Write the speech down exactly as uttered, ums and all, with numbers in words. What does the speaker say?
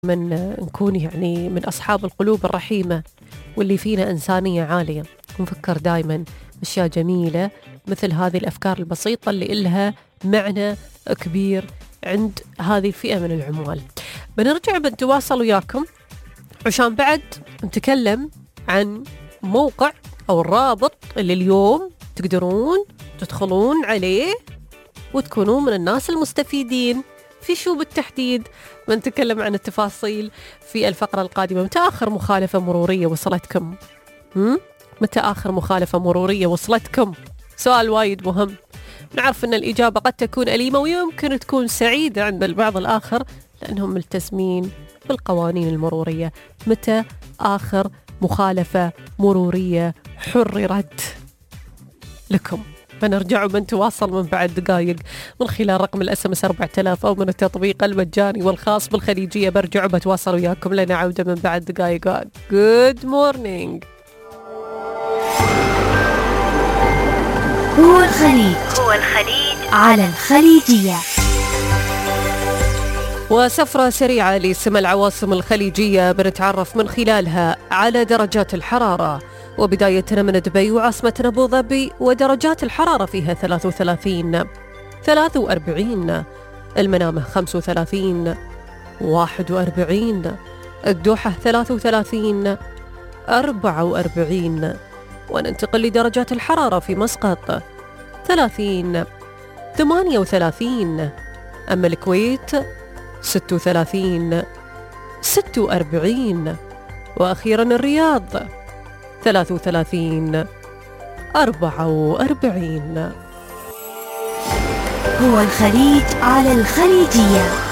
من نكون يعني من أصحاب القلوب الرحيمة واللي فينا إنسانية عالية، ونفكر دايما أشياء جميلة مثل هذه الأفكار البسيطة اللي إلها معنى كبير عند هذه الفئة من العمال. بنرجع بنتواصل وياكم عشان بعد نتكلم عن موقع أو الرابط اللي اليوم تقدرون تدخلون عليه وتكونون من الناس المستفيدين. في شو بالتحديد؟ بنتكلم عن التفاصيل في الفقرة القادمة. متى آخر مخالفة مرورية وصلتكم؟ هم؟ متى آخر مخالفة مرورية وصلتكم؟ سؤال وايد مهم. نعرف أن الإجابة قد تكون أليمة ويمكن تكون سعيدة عند البعض الآخر لأنهم ملتزمين بالقوانين المرورية. متى آخر مخالفة مرورية حررت لكم؟ بنرجع وبنتواصل من بعد دقائق من خلال رقم الاس ام اس أربعة آلاف او من التطبيق المجاني والخاص بالخليجية. برجع وبتواصل وياكم لنا عودة من بعد دقائق. جود مورنينج. هو الخليج هو الخليج على الخليجية. وسفرة سريعة لسمى العواصم الخليجية بنتعرف من خلالها على درجات الحرارة، وبداية من دبي وعاصمة أبو ظبي ودرجات الحرارة فيها ثلاثة وثلاثين ثلاثة وأربعين، المنامة خمسة وثلاثين واحد وأربعين، الدوحة ثلاثة وثلاثين أربعة وأربعين. وننتقل لدرجات الحرارة في مسقط ثلاثين ثمانية وثلاثين، أما الكويت ستة وثلاثين ستة وأربعين، وأخيرا الرياض ثلاثة وثلاثين أربعة وأربعين. هو الخليج على الخليجية.